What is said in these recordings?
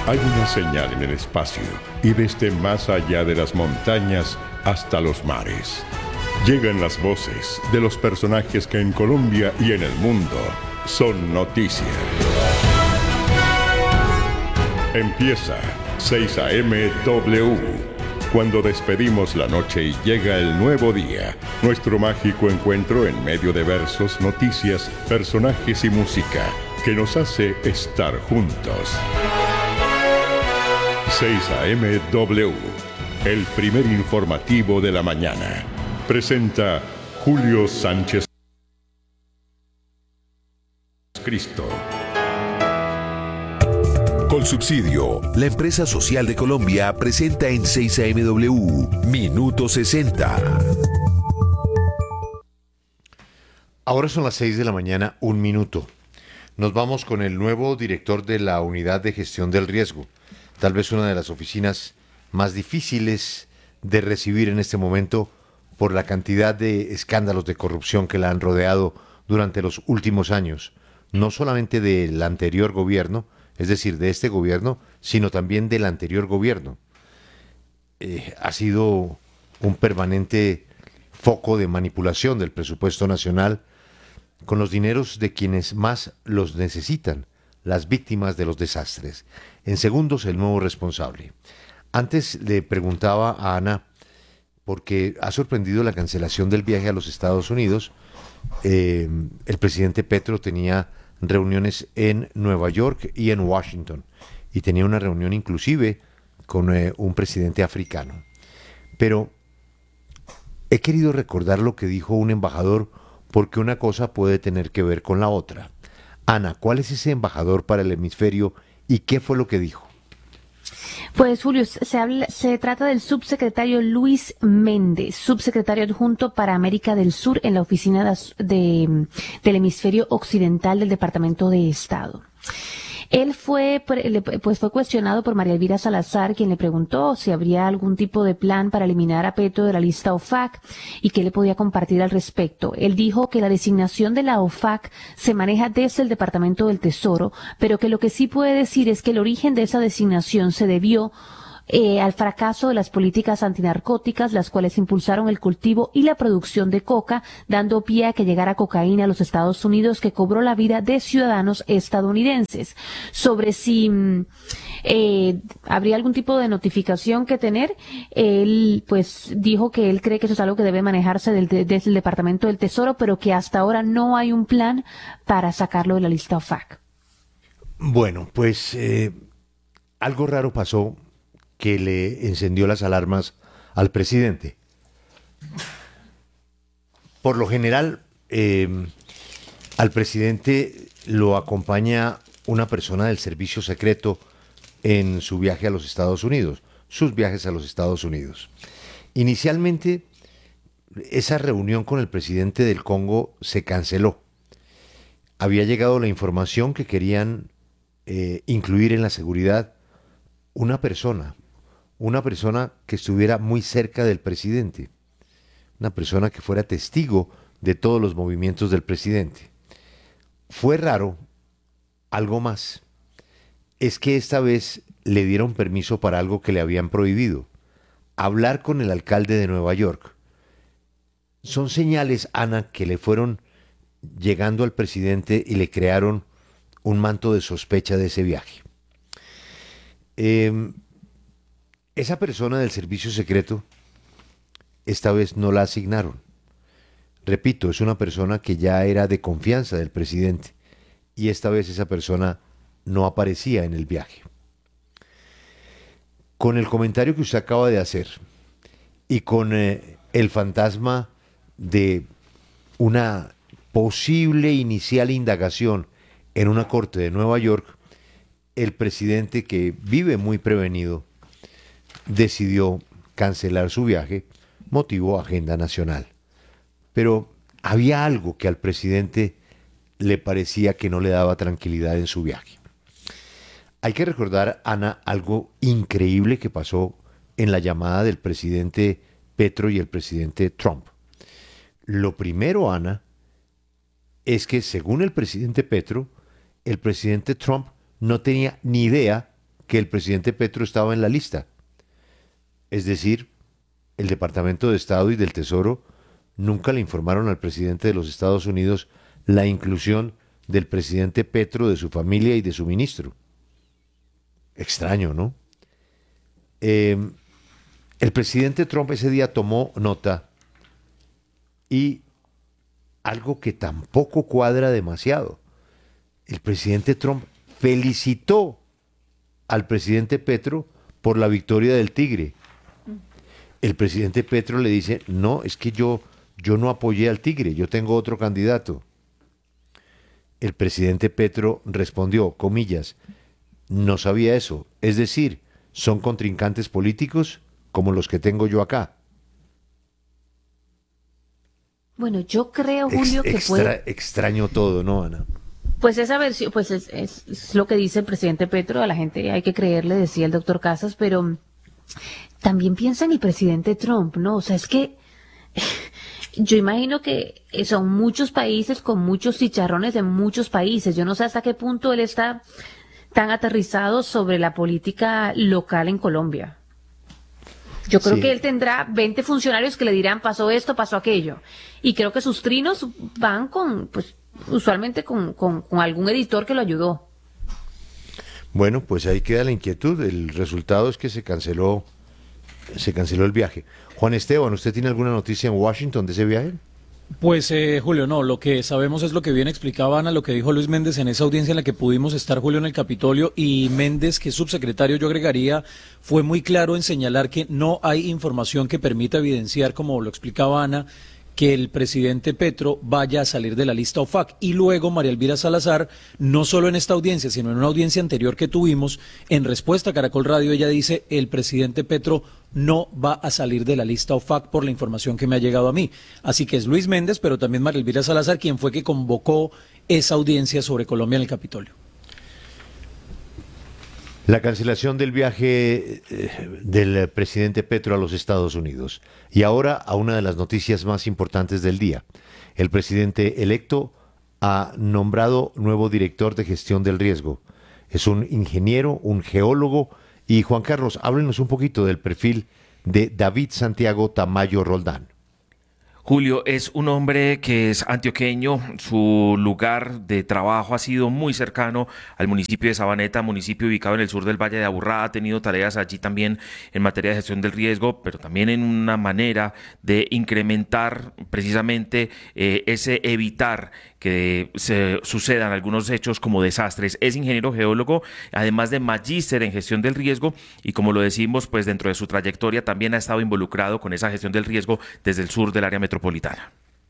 Hay una señal en el espacio y desde más allá de las montañas hasta los mares. Llegan las voces de los personajes que en Colombia y en el mundo son noticia. Empieza 6 a.m. W. Cuando despedimos la noche y llega el nuevo día, nuestro mágico encuentro en medio de versos, noticias, personajes y música que nos hace estar juntos. 6 a.m. W, el primer informativo de la mañana. Presenta Julio Sánchez Cristo. Colsubsidio, la empresa social de Colombia, presenta en 6 AMW, Minuto 60. Ahora son las 6 de la mañana, 1 minuto. Nos vamos con el nuevo director de la Unidad de Gestión del Riesgo, tal vez una de las oficinas más difíciles de recibir en este momento por la cantidad de escándalos de corrupción que la han rodeado durante los últimos años, no solamente del anterior gobierno, es decir, de este gobierno, sino también del anterior gobierno. Ha sido un permanente foco de manipulación del presupuesto nacional con los dineros de quienes más los necesitan, las víctimas de los desastres. En segundos, el nuevo responsable. Antes le preguntaba a Ana, porque ha sorprendido la cancelación del viaje a los Estados Unidos. El presidente Petro tenía reuniones en Nueva York y en Washington, y tenía una reunión inclusive con un presidente africano. Pero he querido recordar lo que dijo un embajador, porque una cosa puede tener que ver con la otra. Ana, ¿cuál es ese embajador para el hemisferio y qué fue lo que dijo? Pues Julio, se trata del subsecretario Luis Méndez, subsecretario adjunto para América del Sur en la oficina del hemisferio occidental del Departamento de Estado. Él fue cuestionado por María Elvira Salazar, quien le preguntó si habría algún tipo de plan para eliminar a Petro de la lista OFAC y qué le podía compartir al respecto. Él dijo que la designación de la OFAC se maneja desde el Departamento del Tesoro, pero que lo que sí puede decir es que el origen de esa designación se debió al fracaso de las políticas antinarcóticas, las cuales impulsaron el cultivo y la producción de coca, dando pie a que llegara cocaína a los Estados Unidos, que cobró la vida de ciudadanos estadounidenses. Sobre si habría algún tipo de notificación que tener, él pues dijo que él cree que eso es algo que debe manejarse desde el Departamento del Tesoro, pero que hasta ahora no hay un plan para sacarlo de la lista OFAC. Bueno, pues algo raro pasó que le encendió las alarmas al presidente. Por lo general, al presidente lo acompaña una persona del servicio secreto en su viaje a los Estados Unidos, sus viajes a los Estados Unidos. Inicialmente, esa reunión con el presidente del Congo se canceló. Había llegado la información que querían incluir en la seguridad una persona que estuviera muy cerca del presidente, una persona que fuera testigo de todos los movimientos del presidente. Fue raro, algo más, es que esta vez le dieron permiso para algo que le habían prohibido: hablar con el alcalde de Nueva York. Son señales, Ana, que le fueron llegando al presidente y le crearon un manto de sospecha de ese viaje. Esa persona del servicio secreto, esta vez no la asignaron. Repito, es una persona que ya era de confianza del presidente, y esta vez esa persona no aparecía en el viaje. Con el comentario que usted acaba de hacer y con el fantasma de una posible inicial indagación en una corte de Nueva York, el presidente, que vive muy prevenido, decidió cancelar su viaje, motivo agenda nacional. Pero había algo que al presidente le parecía que no le daba tranquilidad en su viaje. Hay que recordar, Ana, algo increíble que pasó en la llamada del presidente Petro y el presidente Trump. Lo primero, Ana, es que según el presidente Petro, el presidente Trump no tenía ni idea que el presidente Petro estaba en la lista. Es decir, el Departamento de Estado y del Tesoro nunca le informaron al presidente de los Estados Unidos la inclusión del presidente Petro, de su familia y de su ministro. Extraño, ¿no? El presidente Trump ese día tomó nota y algo que tampoco cuadra demasiado. El presidente Trump felicitó al presidente Petro por la victoria del Tigre. El presidente Petro le dice, no, es que yo no apoyé al Tigre, yo tengo otro candidato. El presidente Petro respondió, comillas, no sabía eso. Es decir, son contrincantes políticos como los que tengo yo acá. Bueno, yo creo, Julio, que puede... Extraño todo, ¿no, Ana? Pues esa versión, pues es lo que dice el presidente Petro, a la gente hay que creerle, decía el doctor Casas, pero también piensa en el presidente Trump, ¿no? O sea, es que yo imagino que son muchos países con muchos chicharrones de muchos países. Yo no sé hasta qué punto él está tan aterrizado sobre la política local en Colombia. Yo creo que él tendrá 20 funcionarios que le dirán pasó esto, pasó aquello. Y creo que sus trinos van con, pues, usualmente con algún editor que lo ayudó. Bueno, pues ahí queda la inquietud. El resultado es que se canceló el viaje. Juan Esteban, ¿usted tiene alguna noticia en Washington de ese viaje? Pues Julio, no, lo que sabemos es lo que bien explicaba Ana, lo que dijo Luis Méndez en esa audiencia en la que pudimos estar, Julio, en el Capitolio, y Méndez, que es subsecretario, yo agregaría, fue muy claro en señalar que no hay información que permita evidenciar, como lo explicaba Ana, que el presidente Petro vaya a salir de la lista OFAC. Y luego María Elvira Salazar, no solo en esta audiencia, sino en una audiencia anterior que tuvimos, en respuesta a Caracol Radio, ella dice, el presidente Petro no va a salir de la lista OFAC por la información que me ha llegado a mí. Así que es Luis Méndez, pero también María Elvira Salazar, quien fue que convocó esa audiencia sobre Colombia en el Capitolio. La cancelación del viaje del presidente Petro a los Estados Unidos. Y ahora a una de las noticias más importantes del día. El presidente electo ha nombrado nuevo director de gestión del riesgo. Es un ingeniero, un geólogo. Y Juan Carlos, háblenos un poquito del perfil de David Santiago Tamayo Roldán. Julio es un hombre que es antioqueño, su lugar de trabajo ha sido muy cercano al municipio de Sabaneta, municipio ubicado en el sur del Valle de Aburrá, ha tenido tareas allí también en materia de gestión del riesgo, pero también en una manera de incrementar precisamente ese evitar que se sucedan algunos hechos como desastres. Es ingeniero geólogo, además de magíster en gestión del riesgo, y como lo decimos, pues dentro de su trayectoria también ha estado involucrado con esa gestión del riesgo desde el sur del área metropolitana.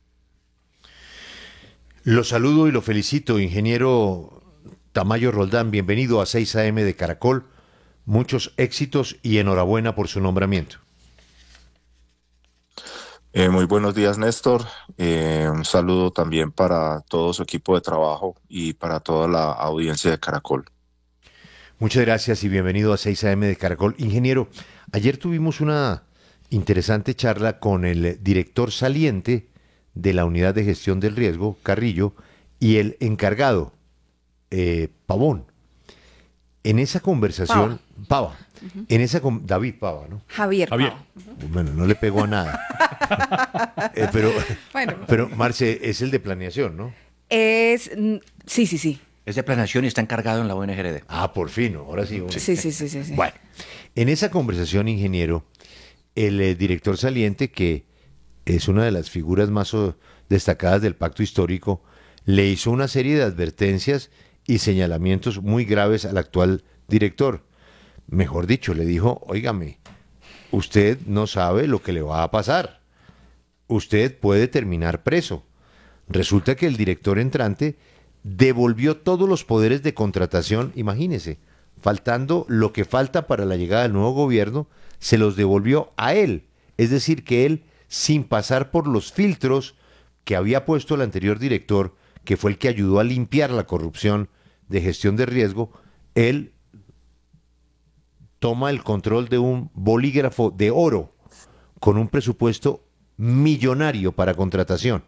Lo saludo y lo felicito, ingeniero Tamayo Roldán. Bienvenido a 6 AM de Caracol. Muchos éxitos y enhorabuena por su nombramiento. Muy buenos días, Néstor. Un saludo también para todo su equipo de trabajo y para toda la audiencia de Caracol. Muchas gracias y bienvenido a 6 AM de Caracol. Ingeniero, ayer tuvimos una interesante charla con el director saliente de la Unidad de Gestión del Riesgo, Carrillo, y el encargado, Pavón. En esa conversación, Pava. David Pava, ¿no? Javier. Pava. Bueno, no le pegó a nada. Pero Marce, es el de planeación, ¿no? Sí. Es de planeación y está encargado en la UNGRD. Ah, por fin, ahora sí. Sí. Bueno, en esa conversación, ingeniero, el director saliente, que es una de las figuras más destacadas del pacto histórico, le hizo una serie de advertencias y señalamientos muy graves al actual director. Mejor dicho, le dijo, óigame, usted no sabe lo que le va a pasar. Usted puede terminar preso. Resulta que el director entrante devolvió todos los poderes de contratación, imagínese, faltando lo que falta para la llegada del nuevo gobierno, se los devolvió a él. Es decir, que él, sin pasar por los filtros que había puesto el anterior director, que fue el que ayudó a limpiar la corrupción de gestión de riesgo, él toma el control de un bolígrafo de oro con un presupuesto millonario para contratación.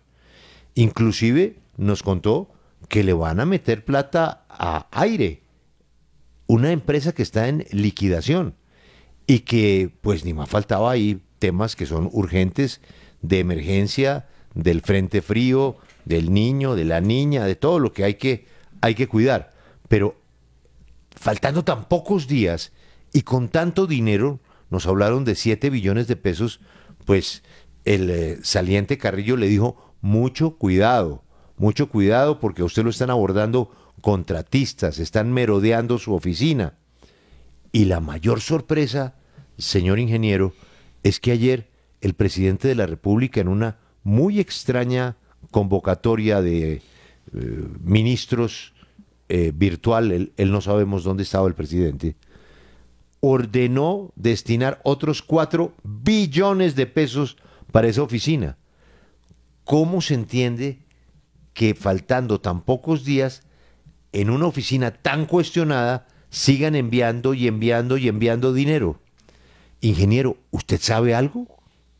Inclusive nos contó que le van a meter plata a aire una empresa que está en liquidación y que pues ni más faltaba ahí temas que son urgentes de emergencia, del frente frío, del niño, de la niña, de todo lo que hay que cuidar. Pero faltando tan pocos días y con tanto dinero, nos hablaron de 7 billones de pesos, pues el saliente Carrillo le dijo, mucho cuidado porque a usted lo están abordando contratistas, están merodeando su oficina. Y la mayor sorpresa, señor ingeniero, es que ayer el presidente de la República, en una muy extraña convocatoria de ministros virtual, él no sabemos dónde estaba el presidente, ordenó destinar otros 4 billones de pesos para esa oficina. ¿Cómo se entiende que faltando tan pocos días, en una oficina tan cuestionada, sigan enviando y enviando y enviando dinero? Ingeniero, ¿usted sabe algo?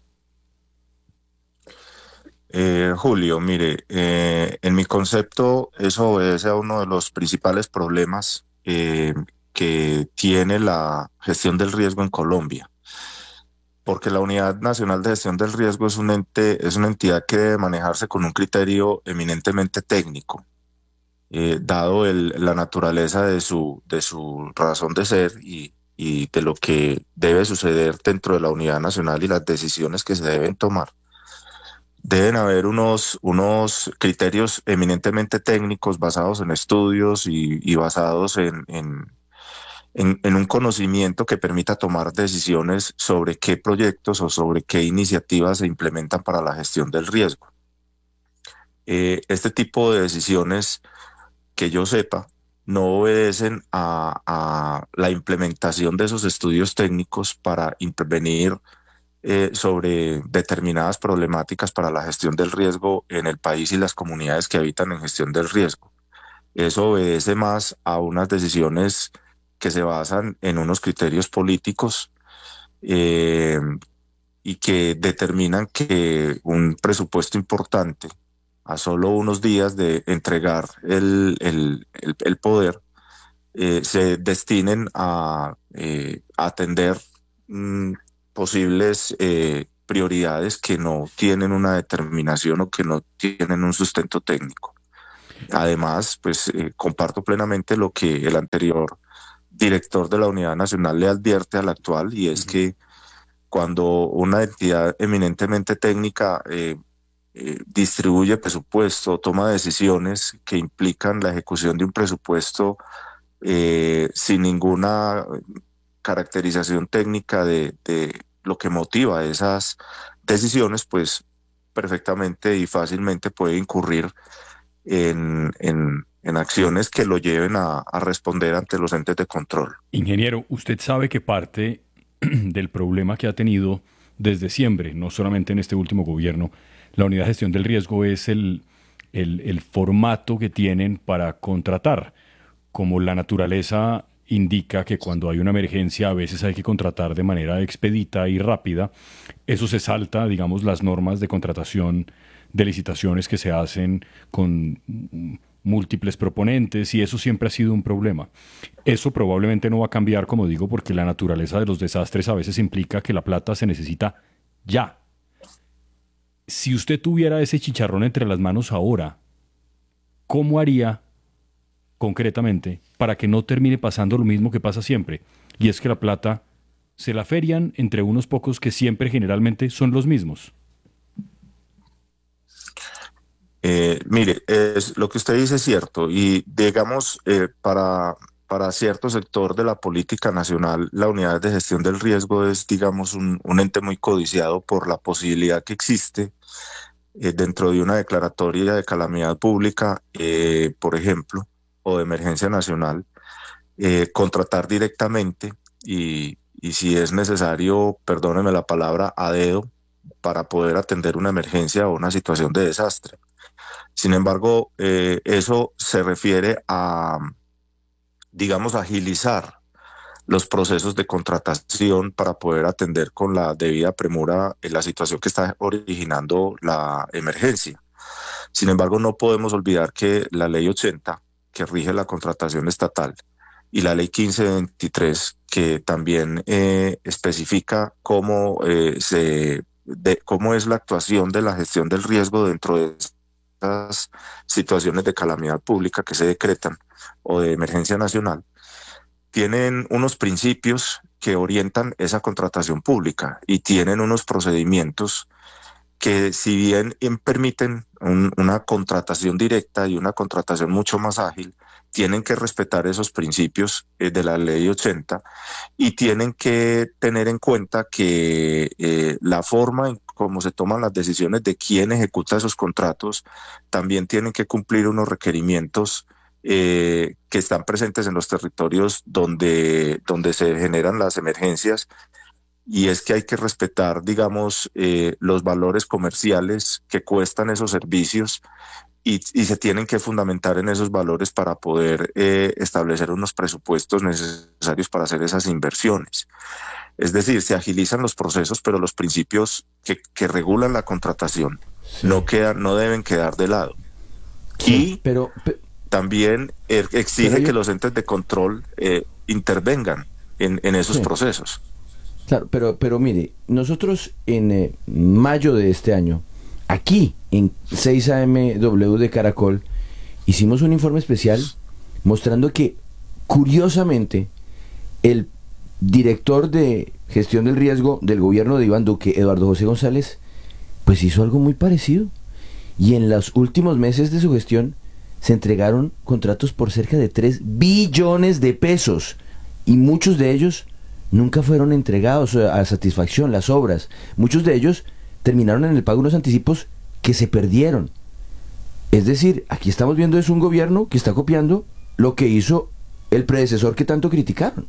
Julio, mire, en mi concepto eso obedece a uno de los principales problemas que tiene la gestión del riesgo en Colombia, porque la Unidad Nacional de Gestión del Riesgo es un ente, es una entidad que debe manejarse con un criterio eminentemente técnico, dado la naturaleza de su razón de ser y de lo que debe suceder dentro de la Unidad Nacional y las decisiones que se deben tomar. Deben haber unos criterios eminentemente técnicos basados en estudios y basados en un conocimiento que permita tomar decisiones sobre qué proyectos o sobre qué iniciativas se implementan para la gestión del riesgo. Este tipo de decisiones, que yo sepa, no obedecen a la implementación de esos estudios técnicos para intervenir sobre determinadas problemáticas para la gestión del riesgo en el país y las comunidades que habitan en gestión del riesgo. Eso obedece más a unas decisiones que se basan en unos criterios políticos y que determinan que un presupuesto importante, a solo unos días de entregar el poder, se destinen a atender posibles prioridades que no tienen una determinación o que no tienen un sustento técnico. Además, pues comparto plenamente lo que el anterior director de la Unidad Nacional le advierte al actual, y es que cuando una entidad eminentemente técnica distribuye presupuesto, toma decisiones que implican la ejecución de un presupuesto sin ninguna caracterización técnica de lo que motiva esas decisiones, pues perfectamente y fácilmente puede incurrir en acciones que lo lleven a responder ante los entes de control. Ingeniero, usted sabe que parte del problema que ha tenido desde siempre, no solamente en este último gobierno, la Unidad de Gestión del Riesgo, es el formato que tienen para contratar. Como la naturaleza indica que cuando hay una emergencia a veces hay que contratar de manera expedita y rápida, eso se salta, digamos, las normas de contratación de licitaciones que se hacen con múltiples proponentes, y eso siempre ha sido un problema. Eso probablemente no va a cambiar, como digo, porque la naturaleza de los desastres a veces implica que la plata se necesita ya. Si usted tuviera ese chicharrón entre las manos ahora, ¿cómo haría concretamente para que no termine pasando lo mismo que pasa siempre? Y es que la plata se la ferian entre unos pocos que siempre generalmente son los mismos. Mire, lo que usted dice es cierto, y digamos, para cierto sector de la política nacional, la Unidad de Gestión del Riesgo es, digamos, un ente muy codiciado por la posibilidad que existe dentro de una declaratoria de calamidad pública, por ejemplo, o de emergencia nacional, contratar directamente y si es necesario, perdóneme la palabra, a dedo, para poder atender una emergencia o una situación de desastre. Sin embargo, eso se refiere a, digamos, agilizar los procesos de contratación para poder atender con la debida premura la situación que está originando la emergencia. Sin embargo, no podemos olvidar que la Ley 80, que rige la contratación estatal, y la ley 1523, que también especifica cómo es la actuación de la gestión del riesgo dentro de estas situaciones de calamidad pública que se decretan o de emergencia nacional, tienen unos principios que orientan esa contratación pública y tienen unos procedimientos que, si bien permiten una contratación directa y una contratación mucho más ágil, tienen que respetar esos principios de la ley 80 y tienen que tener en cuenta que la forma en cómo se toman las decisiones de quién ejecuta esos contratos también tienen que cumplir unos requerimientos que están presentes en los territorios donde se generan las emergencias, y es que hay que respetar, digamos, los valores comerciales que cuestan esos servicios y se tienen que fundamentar en esos valores para poder establecer unos presupuestos necesarios para hacer esas inversiones. Es decir, se agilizan los procesos, pero los principios que regulan la contratación no deben quedar de lado. Sí, Y también exige que los entes de control intervengan en esos procesos. Claro, pero mire, nosotros en mayo de este año, aquí en 6AMW de Caracol, hicimos un informe especial mostrando que, curiosamente, el director de gestión del riesgo del gobierno de Iván Duque, Eduardo José González, pues hizo algo muy parecido. Y en los últimos meses de su gestión se entregaron contratos por cerca de 3 billones de pesos, y muchos de ellos nunca fueron entregados a satisfacción, las obras. Muchos de ellos terminaron en el pago de unos anticipos que se perdieron. Es decir, aquí estamos viendo es un gobierno que está copiando lo que hizo el predecesor que tanto criticaron.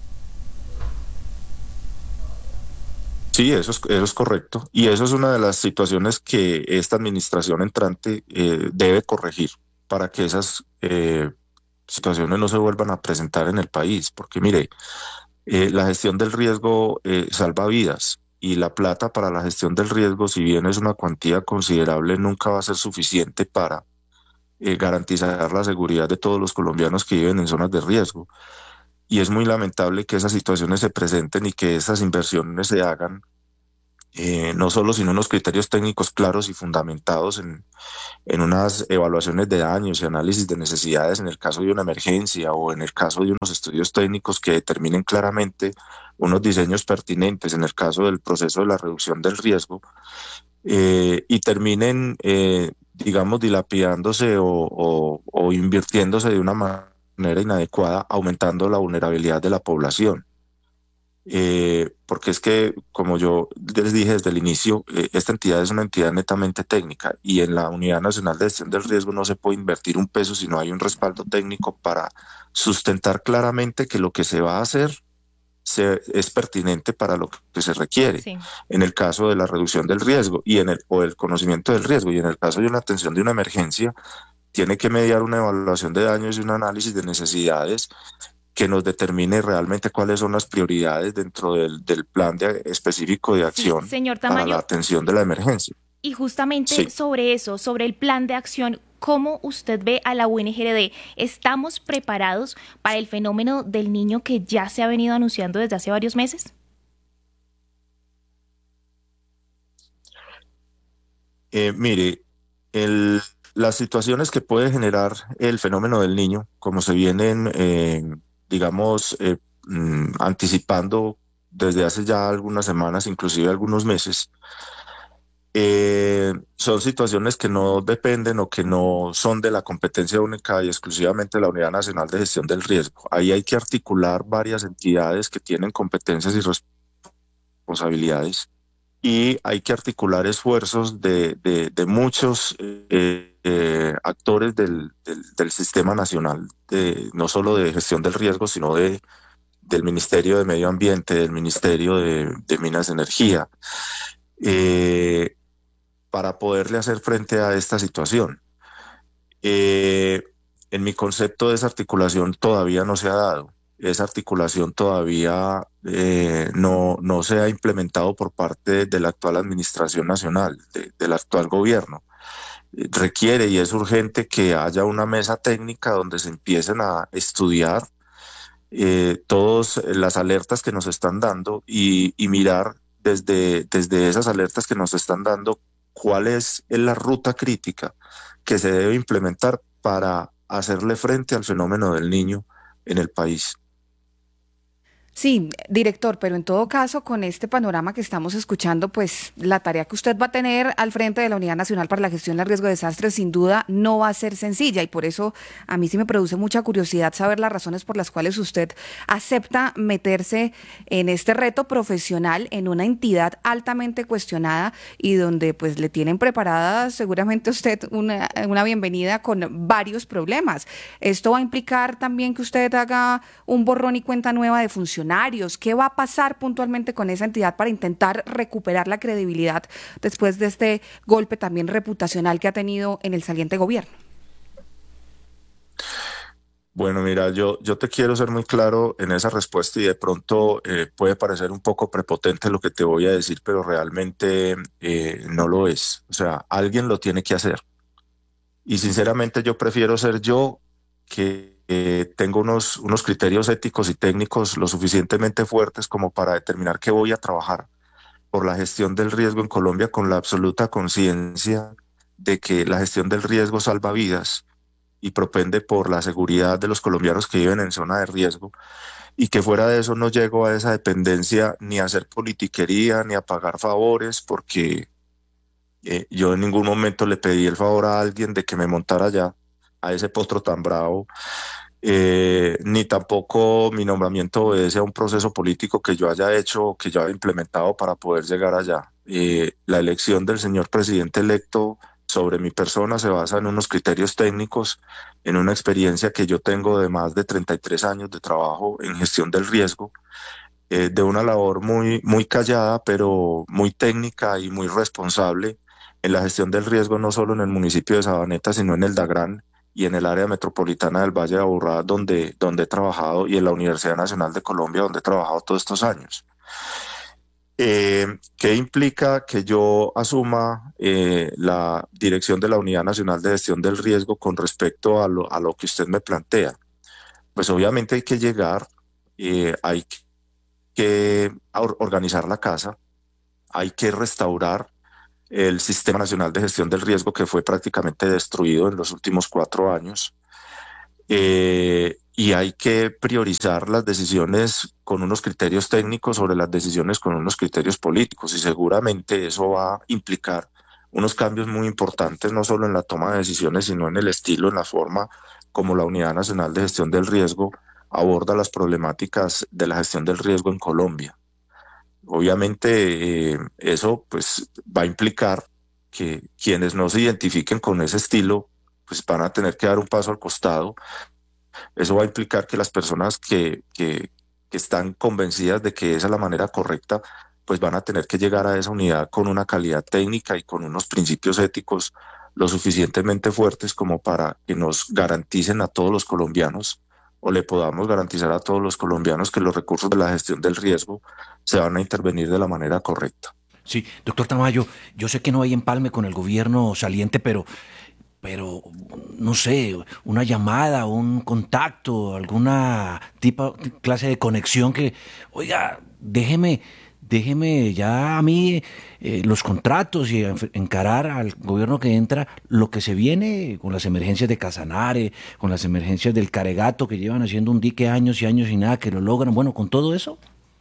Sí, eso es correcto. Y eso es una de las situaciones que esta administración entrante debe corregir para que esas situaciones no se vuelvan a presentar en el país. Porque mire, la gestión del riesgo salva vidas, y la plata para la gestión del riesgo, si bien es una cuantía considerable, nunca va a ser suficiente para garantizar la seguridad de todos los colombianos que viven en zonas de riesgo. Y es muy lamentable que esas situaciones se presenten y que esas inversiones se hagan no solo sin unos criterios técnicos claros y fundamentados en unas evaluaciones de daños y análisis de necesidades en el caso de una emergencia, o en el caso de unos estudios técnicos que determinen claramente unos diseños pertinentes en el caso del proceso de la reducción del riesgo, y terminen, digamos, dilapidándose o invirtiéndose de una manera inadecuada, aumentando la vulnerabilidad de la población. Porque es que, como yo les dije desde el inicio, esta entidad es una entidad netamente técnica, y en la Unidad Nacional de Gestión del Riesgo no se puede invertir un peso si no hay un respaldo técnico para sustentar claramente que lo que se va a hacer es pertinente para lo que se requiere. Sí. En el caso de la reducción del riesgo o el conocimiento del riesgo, y en el caso de una atención de una emergencia, tiene que mediar una evaluación de daños y un análisis de necesidades que nos determine realmente cuáles son las prioridades dentro del plan específico de acción señor para Tamayo, la atención de la emergencia. y justamente Sí. sobre eso, sobre el plan de acción, ¿cómo usted ve a la UNGRD? ¿Estamos preparados para el fenómeno del niño que ya se ha venido anunciando desde hace varios meses? Mire, las situaciones que puede generar el fenómeno del niño, como se vienen, digamos, anticipando desde hace ya algunas semanas, inclusive algunos meses, son situaciones que no dependen o que no son de la competencia única y exclusivamente de la Unidad Nacional de Gestión del Riesgo. Ahí hay que articular varias entidades que tienen competencias y responsabilidades, y hay que articular esfuerzos de muchos actores del sistema nacional, no solo de gestión del riesgo, sino del Ministerio de Medio Ambiente, del Ministerio de Minas y Energía, para poderle hacer frente a esta situación. En mi concepto, esa articulación todavía no se ha dado. Esa articulación todavía no se ha implementado por parte de la actual administración nacional, del actual gobierno. Requiere y es urgente que haya una mesa técnica donde se empiecen a estudiar todas las alertas que nos están dando y mirar desde esas alertas que nos están dando cuál es la ruta crítica que se debe implementar para hacerle frente al fenómeno del niño en el país. Sí, director, pero en todo caso, con este panorama que estamos escuchando, pues la tarea que usted va a tener al frente de la Unidad Nacional para la Gestión del Riesgo de Desastres sin duda no va a ser sencilla y por eso a mí sí me produce mucha curiosidad saber las razones por las cuales usted acepta meterse en este reto profesional en una entidad altamente cuestionada y donde pues le tienen preparada seguramente usted una bienvenida con varios problemas. Esto va a implicar también que usted haga un borrón y cuenta nueva de funcionarios. ¿Qué va a pasar puntualmente con esa entidad para intentar recuperar la credibilidad después de este golpe también reputacional que ha tenido en el saliente gobierno? Bueno, mira, yo te quiero ser muy claro en esa respuesta y de pronto puede parecer un poco prepotente lo que te voy a decir, pero realmente no lo es. O sea, alguien lo tiene que hacer. Y sinceramente yo prefiero ser yo que tengo unos criterios éticos y técnicos lo suficientemente fuertes como para determinar que voy a trabajar por la gestión del riesgo en Colombia con la absoluta conciencia de que la gestión del riesgo salva vidas y propende por la seguridad de los colombianos que viven en zona de riesgo y que fuera de eso no llego a esa dependencia ni a hacer politiquería ni a pagar favores porque yo en ningún momento le pedí el favor a alguien de que me montara allá a ese potro tan bravo, ni tampoco mi nombramiento obedece a un proceso político que yo haya hecho o que yo haya implementado para poder llegar allá. La elección del señor presidente electo sobre mi persona se basa en unos criterios técnicos, en una experiencia que yo tengo de más de 33 años de trabajo en gestión del riesgo, de una labor muy callada, pero muy técnica y muy responsable en la gestión del riesgo, no solo en el municipio de Sabaneta, sino en el Dagrán y en el área metropolitana del Valle de Aburrá, donde he trabajado, y en la Universidad Nacional de Colombia, donde he trabajado todos estos años. ¿Qué implica que yo asuma la dirección de la Unidad Nacional de Gestión del Riesgo con respecto a lo que usted me plantea? Pues obviamente hay que llegar, hay que organizar la casa, hay que restaurar el Sistema Nacional de Gestión del Riesgo que fue prácticamente destruido en los últimos 4 años. Y hay que priorizar las decisiones con unos criterios técnicos sobre las decisiones con unos criterios políticos y seguramente eso va a implicar unos cambios muy importantes no solo en la toma de decisiones sino en el estilo, en la forma como la Unidad Nacional de Gestión del Riesgo aborda las problemáticas de la gestión del riesgo en Colombia. Obviamente eso pues va a implicar que quienes no se identifiquen con ese estilo pues van a tener que dar un paso al costado. Eso va a implicar que las personas que están convencidas de que esa es la manera correcta pues van a tener que llegar a esa unidad con una calidad técnica y con unos principios éticos lo suficientemente fuertes como para que nos garanticen a todos los colombianos o le podamos garantizar a todos los colombianos que los recursos de la gestión del riesgo se van a intervenir de la manera correcta. Sí, doctor Tamayo, yo sé que no hay empalme con el gobierno saliente, pero no sé, una llamada, un contacto, alguna clase de conexión que, oiga, déjeme ya a mí los contratos y encarar al gobierno que entra lo que se viene con las emergencias de Casanare, con las emergencias del Caregato que llevan haciendo un dique años y años y nada que lo logran. Bueno, con todo eso.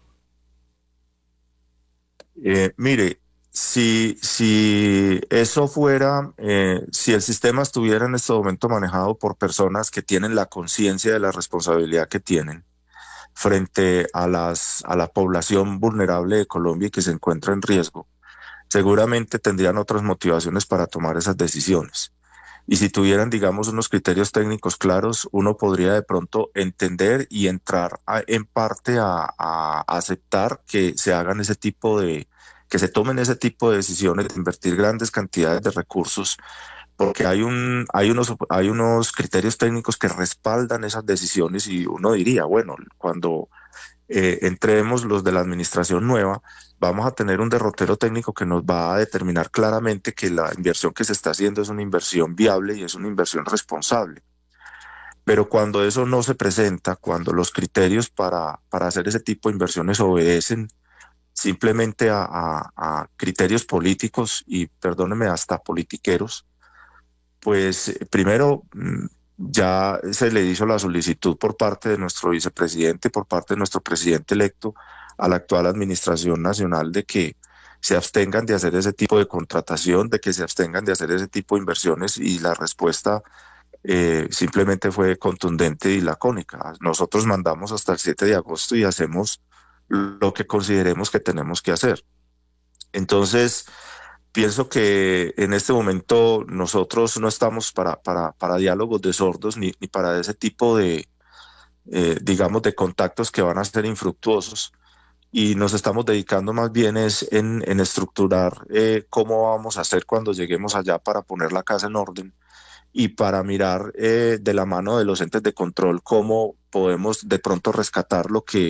Mire, si eso fuera, si el sistema estuviera en este momento manejado por personas que tienen la conciencia de la responsabilidad que tienen frente a la población vulnerable de Colombia y que se encuentra en riesgo, seguramente tendrían otras motivaciones para tomar esas decisiones. Y si tuvieran, digamos, unos criterios técnicos claros, uno podría de pronto entender y entrar en parte a aceptar que se hagan que se tomen ese tipo de decisiones de invertir grandes cantidades de recursos, porque hay unos criterios técnicos que respaldan esas decisiones y uno diría, bueno, cuando entremos los de la administración nueva, vamos a tener un derrotero técnico que nos va a determinar claramente que la inversión que se está haciendo es una inversión viable y es una inversión responsable. Pero cuando eso no se presenta, cuando los criterios para hacer ese tipo de inversiones obedecen simplemente a criterios políticos y, perdóneme, hasta politiqueros, pues primero ya se le hizo la solicitud por parte de nuestro vicepresidente, por parte de nuestro presidente electo a la actual Administración Nacional de que se abstengan de hacer ese tipo de contratación, de que se abstengan de hacer ese tipo de inversiones y la respuesta simplemente fue contundente y lacónica. Nosotros mandamos hasta el 7 de agosto y hacemos lo que consideremos que tenemos que hacer. Entonces, pienso que en este momento nosotros no estamos para diálogos de sordos ni para ese tipo de, digamos, de contactos que van a ser infructuosos y nos estamos dedicando más bien es en estructurar cómo vamos a hacer cuando lleguemos allá para poner la casa en orden y para mirar de la mano de los entes de control cómo podemos de pronto rescatar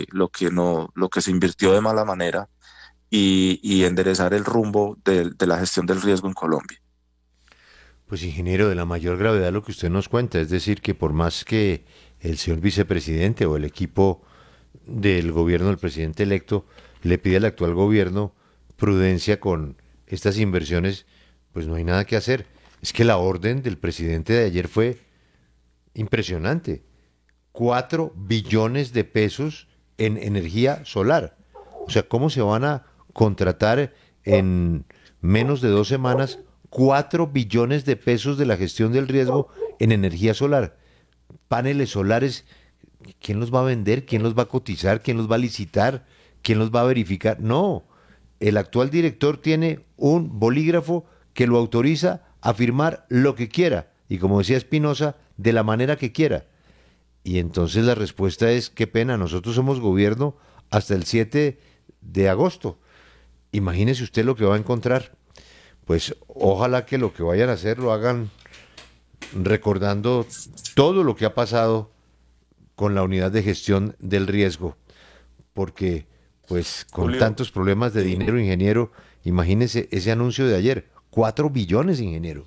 lo que se invirtió de mala manera y enderezar el rumbo de la gestión del riesgo en Colombia. Pues ingeniero, de la mayor gravedad lo que usted nos cuenta, es decir, que por más que el señor vicepresidente o el equipo del gobierno del presidente electo le pide al actual gobierno prudencia con estas inversiones, pues no hay nada que hacer. Es que la orden del presidente de ayer fue impresionante. 4 billones de pesos en energía solar. O sea, ¿cómo se van a contratar en menos de 2 semanas 4 billones de pesos de la gestión del riesgo en energía solar? Paneles solares, ¿quién los va a vender? ¿Quién los va a cotizar? ¿Quién los va a licitar? ¿Quién los va a verificar? No, el actual director tiene un bolígrafo que lo autoriza a firmar lo que quiera, y como decía Espinosa, de la manera que quiera. Y entonces la respuesta es, qué pena, nosotros somos gobierno hasta el 7 de agosto. Imagínese usted lo que va a encontrar. Pues ojalá que lo que vayan a hacer lo hagan recordando todo lo que ha pasado con la unidad de gestión del riesgo, porque pues con Julio, tantos problemas de dinero, ingeniero, imagínese ese anuncio de ayer, 4 billones, ingeniero.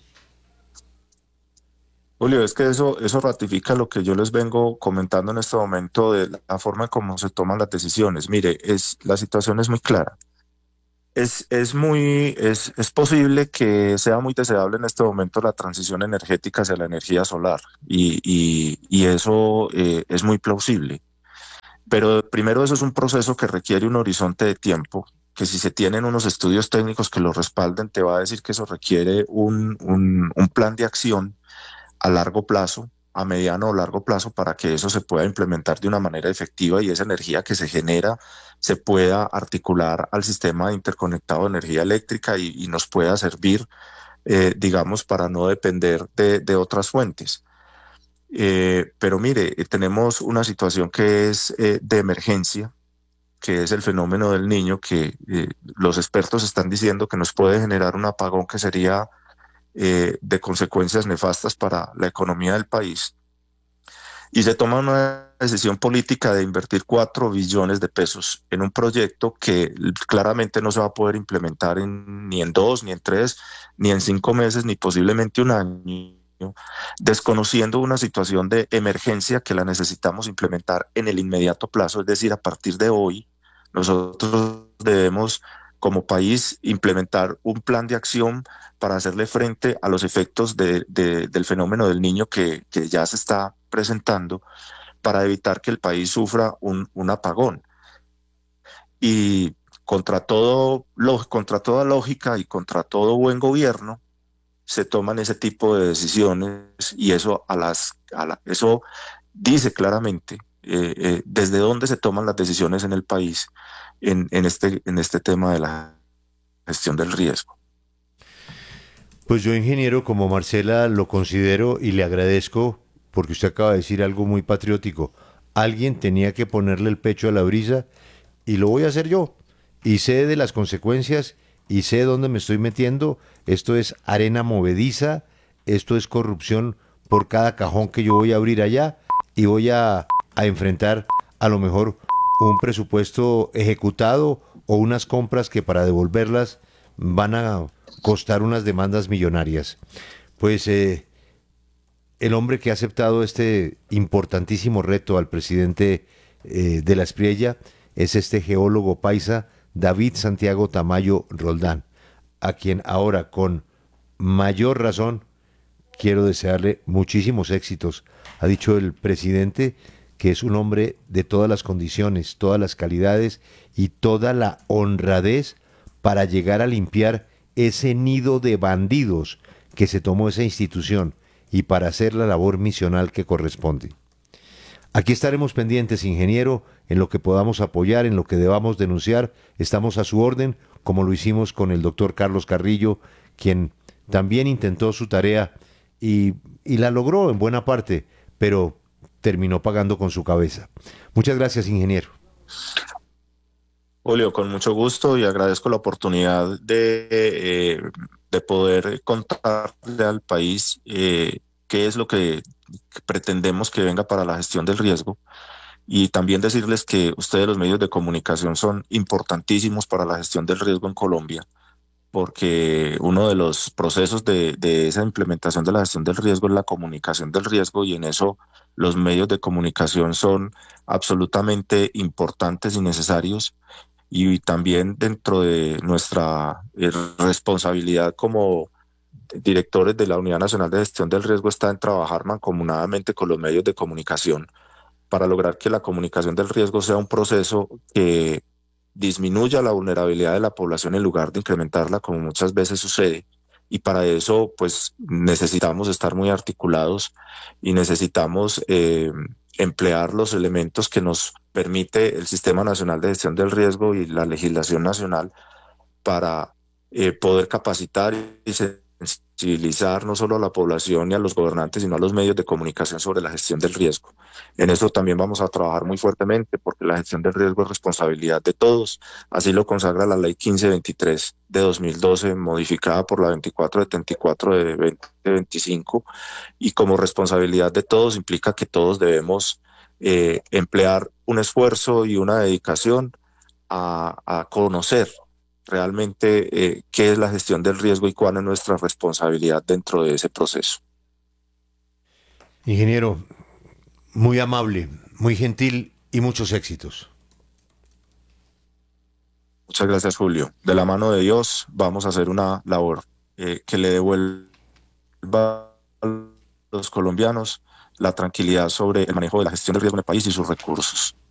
Julio, es que eso ratifica lo que yo les vengo comentando en este momento de la forma en cómo se toman las decisiones. Mire, la situación es muy clara. Es posible que sea muy deseable en este momento la transición energética hacia la energía solar y eso es muy plausible. Pero primero eso es un proceso que requiere un horizonte de tiempo, que si se tienen unos estudios técnicos que lo respalden, te va a decir que eso requiere un plan de acción a largo plazo, a mediano o largo plazo, para que eso se pueda implementar de una manera efectiva y esa energía que se genera se pueda articular al sistema interconectado de energía eléctrica y nos pueda servir, digamos, para no depender de otras fuentes. Pero mire, tenemos una situación que es de emergencia, que es el fenómeno del Niño, que los expertos están diciendo que nos puede generar un apagón que sería de consecuencias nefastas para la economía del país. Y se toma una decisión política de invertir 4 billones de pesos en un proyecto que claramente no se va a poder implementar ni en 2, ni en 3, ni en 5 meses, ni posiblemente un año, desconociendo una situación de emergencia que la necesitamos implementar en el inmediato plazo, es decir, a partir de hoy, nosotros debemos como país implementar un plan de acción para hacerle frente a los efectos del fenómeno del Niño que ya se está presentando, para evitar que el país sufra un apagón. Y contra toda lógica y contra todo buen gobierno, se toman ese tipo de decisiones y eso, eso dice claramente desde dónde se toman las decisiones en el país en este tema de la gestión del riesgo. Pues yo, ingeniero, como Marcela, lo considero y le agradezco porque usted acaba de decir algo muy patriótico. Alguien tenía que ponerle el pecho a la brisa y lo voy a hacer yo. Y sé de las consecuencias y sé dónde me estoy metiendo. Esto es arena movediza, esto es corrupción por cada cajón que yo voy a abrir allá y voy a enfrentar a lo mejor un presupuesto ejecutado o unas compras que para devolverlas van a costar unas demandas millonarias. Pues el hombre que ha aceptado este importantísimo reto al presidente de la Espriella es este geólogo paisa David Santiago Tamayo Roldán, a quien ahora con mayor razón quiero desearle muchísimos éxitos. Ha dicho el presidente que es un hombre de todas las condiciones, todas las calidades y toda la honradez para llegar a limpiar ese nido de bandidos que se tomó esa institución y para hacer la labor misional que corresponde. Aquí estaremos pendientes, ingeniero, en lo que podamos apoyar, en lo que debamos denunciar. Estamos a su orden, como lo hicimos con el doctor Carlos Carrillo, quien también intentó su tarea y la logró en buena parte, pero terminó pagando con su cabeza. Muchas gracias, ingeniero. Julio, con mucho gusto y agradezco la oportunidad de poder contarle al país qué es lo que pretendemos que venga para la gestión del riesgo y también decirles que ustedes, los medios de comunicación, son importantísimos para la gestión del riesgo en Colombia, porque uno de los procesos de esa implementación de la gestión del riesgo es la comunicación del riesgo y en eso los medios de comunicación son absolutamente importantes y necesarios. Y también dentro de nuestra responsabilidad como directores de la Unidad Nacional de Gestión del Riesgo está en trabajar mancomunadamente con los medios de comunicación para lograr que la comunicación del riesgo sea un proceso que disminuya la vulnerabilidad de la población en lugar de incrementarla, como muchas veces sucede. Y para eso, pues, necesitamos estar muy articulados y necesitamos emplear los elementos que nos permite el Sistema Nacional de Gestión del Riesgo y la legislación nacional para poder capacitar y sensibilizar no solo a la población y a los gobernantes, sino a los medios de comunicación sobre la gestión del riesgo. En eso también vamos a trabajar muy fuertemente porque la gestión del riesgo es responsabilidad de todos. Así lo consagra la Ley 1523 de 2012, modificada por la 2474 de 2025, y como responsabilidad de todos implica que todos debemos emplear un esfuerzo y una dedicación a conocer realmente qué es la gestión del riesgo y cuál es nuestra responsabilidad dentro de ese proceso. Ingeniero, muy amable, muy gentil y muchos éxitos. Muchas gracias, Julio. De la mano de Dios vamos a hacer una labor que le devuelva a los colombianos la tranquilidad sobre el manejo de la gestión del riesgo en el país y sus recursos.